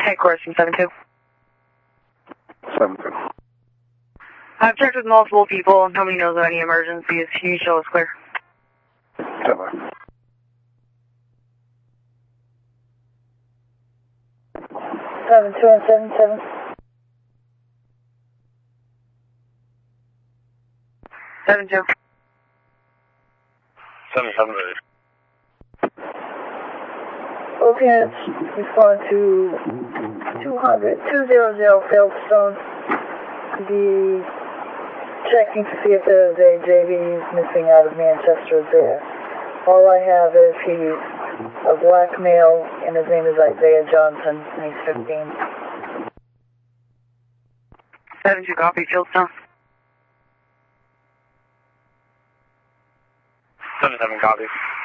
Hey, question 7-2. 7-2. I've checked with multiple people. Nobody knows of any emergencies. Can you show us clear? 7. 7-2 and 7-7. 7-2. 7-7. Both units respond to 200 Fieldstone to be checking to see if there's a JV missing out of Manchester there. All I have is he's a black male and his name is Isaiah Johnson and he's 15. 7-2 copy, Fieldstone. 7-7 copy.